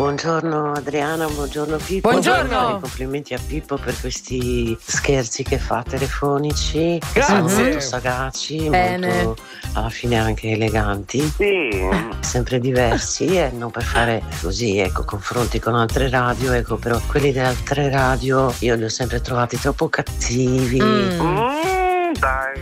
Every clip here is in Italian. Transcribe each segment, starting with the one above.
Buongiorno Adriana, buongiorno Pippo. Buongiorno. Complimenti a Pippo per questi scherzi che fa telefonici. Grazie. Sono molto sagaci, Bene. molto alla fine anche eleganti. Sì. Sempre diversi e non per fare così, ecco, confronti con altre radio, ecco, però quelli delle altre radio io li ho sempre trovati troppo cattivi. Dai.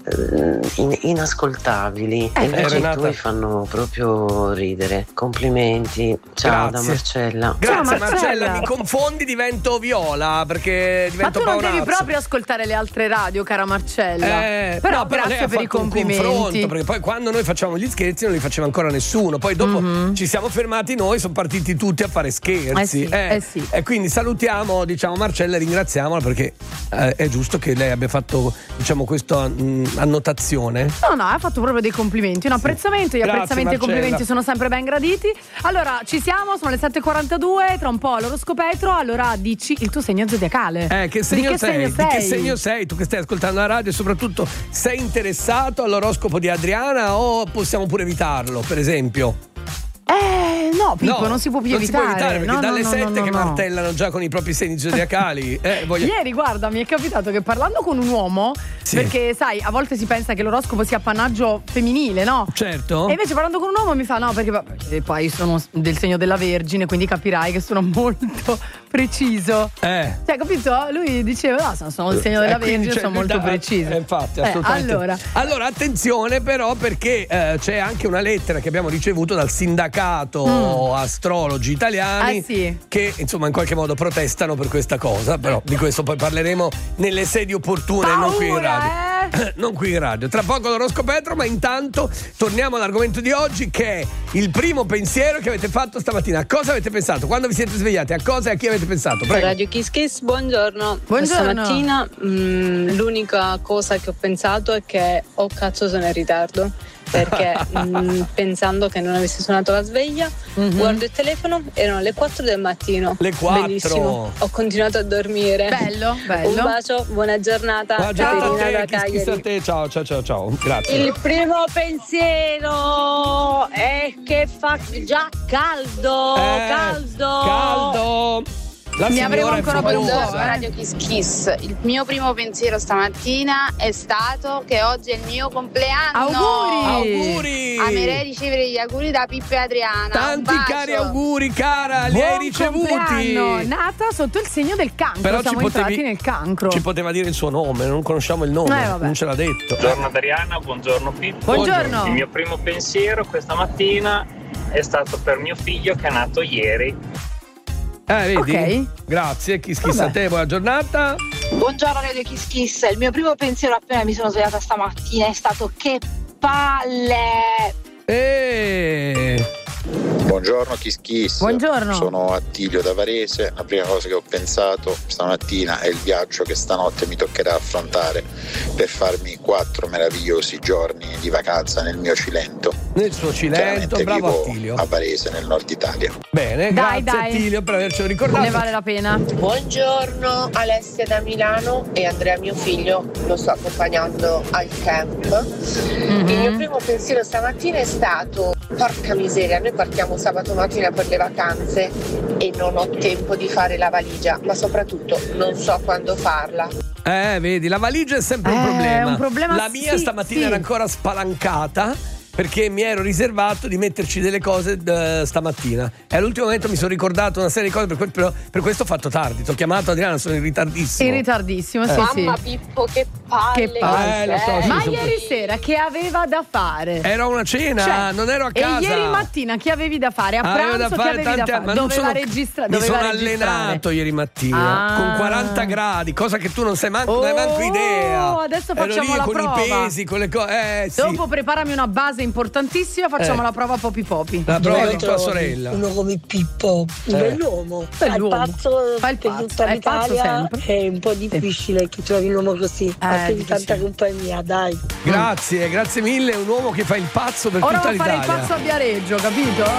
Inascoltabili. E invece i Renata. tuoi fanno proprio ridere. Complimenti. Ciao da Grazie. Marcella. Grazie Ciao, Marcella, Marcella. mi confondi, divento Viola perché Ma divento tu non Paurazzo. devi proprio ascoltare le altre radio, cara Marcella. no, Però lei grazie ha per i fatto un complimenti. confronto, perché poi quando noi facciamo gli scherzi non li faceva ancora nessuno, poi dopo ci siamo fermati noi, sono partiti tutti a fare scherzi. Sì. E quindi salutiamo, diciamo, Marcella e ringraziamola perché è giusto che lei abbia fatto, diciamo, questa annotazione. No, ha fatto proprio dei complimenti, un apprezzamento. Gli Grazie, apprezzamenti e i Marcella. complimenti sono sempre ben graditi. Allora, ci siamo, sono le 7:42, tra un po' l'oroscopetro. Allora dici il tuo segno zodiacale. Che segno Di che sei? segno Di che sei? segno sei? Tu che stai ascoltando la radio e soprattutto sei interessato all'oroscopo di Adriana o possiamo pure evitarlo, per esempio? No, Pippo, non si può più non evitare. si può evitare perché No, dalle no, 7 no, che no. martellano già con i propri segni zodiacali. Ieri, guarda, mi è capitato che parlando con un uomo, Sì. perché sai, a volte si pensa che l'oroscopo sia appannaggio femminile, no? Certo. E invece parlando con un uomo mi fa no, perché poi sono del segno della Vergine, quindi capirai che sono molto preciso. Cioè, capito? Lui diceva, no, sono del segno della Quindi Vergine, c'è sono molto preciso. Infatti, assolutamente. Allora, attenzione però perché c'è anche una lettera che abbiamo ricevuto dal sindacato astrologi italiani sì. che insomma in qualche modo protestano per questa cosa, però di questo poi parleremo nelle sedi opportune, non qui in radio. Non qui in radio. Tra poco l'oroscopetro, ma intanto torniamo all'argomento di oggi che è il primo pensiero che avete fatto stamattina. A cosa avete pensato? Quando vi siete svegliati? A cosa e a chi avete pensato? Prego. Radio Kiss Kiss, buongiorno. Buongiorno. Stamattina l'unica cosa che ho pensato è che cazzo sono in ritardo. Perché pensando che non avessi suonato la sveglia, guardo il telefono, erano le 4 del mattino. Le 4. Bellissimo. Ho continuato a dormire. Bello. Un bacio, buona giornata. Buona giornata Caterina da a te, Cagliari. a te. Ciao. Grazie. Il primo pensiero è che fa già caldo. Caldo. La Ne avremo signora è ancora per un fumosa. po', Radio Kiss Kiss. Il mio primo pensiero stamattina è stato che oggi è il mio compleanno. Auguri. Amerei ricevere gli auguri da Pippo e Adriana. Tanti Un bacio. cari auguri, cara, li hai ricevuti. compleanno. Nata sotto il segno del cancro. Però siamo entrati nel cancro. Ci poteva dire il suo nome, non conosciamo il nome, Vabbè. non ce l'ha detto. Buongiorno Adriana, buongiorno Pippo. Buongiorno. Il mio primo pensiero questa mattina è stato per mio figlio che è nato ieri. Vedi? Ok. Grazie, Kiss Kiss a te, buona giornata. Buongiorno Radio Kiss Kiss. Il mio primo pensiero appena mi sono svegliata stamattina è stato che palle. Buongiorno Kiss Kiss. Buongiorno. Sono Attilio da Varese. La prima cosa che ho pensato stamattina è il viaggio che stanotte mi toccherà affrontare per farmi 4 meravigliosi giorni di vacanza nel mio Cilento. Nel suo Cilento, Chiaramente bravo vivo Attilio. a Varese, nel nord Italia. Bene, Dai, grazie dai. Attilio per avercelo ricordato. Ne vale la pena. Buongiorno, Alessia da Milano e Andrea mio figlio lo sto accompagnando al camp. Il mio primo pensiero stamattina è stato: porca miseria, noi partiamo sabato mattina per le vacanze e non ho tempo di fare la valigia, ma soprattutto non so quando farla. Vedi, la valigia è sempre un problema. È un problema, La mia sì, stamattina sì. era ancora spalancata perché mi ero riservato di metterci delle cose stamattina e all'ultimo momento mi sono ricordato una serie di cose, per questo ho fatto tardi. Ti ho chiamato Adriana, sono in ritardissimo. In ritardissimo, sì, Mamma sì. Pippo, che palle. Che palle. lo so, sì, Ma sono- ieri sera che aveva da fare? Era una cena, Cioè, non ero a casa. E ieri mattina che avevi da fare? A Avevo pranzo che avevi da fare? ma non Doveva sono- registrare. Mi sono allenato ieri mattina con 40 gradi, cosa che tu non sai manco, non hai manco idea. Adesso Ero facciamo lì la con prova. i pesi, con le cose. Sì. Dopo preparami una base importantissima, facciamo la prova Popi Popi. La prova di tua sorella. Uno come Pippo, un bell'uomo. Bell'uomo. Al pazzo Fa il per pazzo, tutta è il pazzo l'Italia sempre. è un po' difficile che trovi un uomo così. Anche di tanta difficile. compagnia, dai. Grazie mille, un uomo che fa il pazzo per Ora tutta va a fare il l'Italia. pazzo a Viareggio, capito?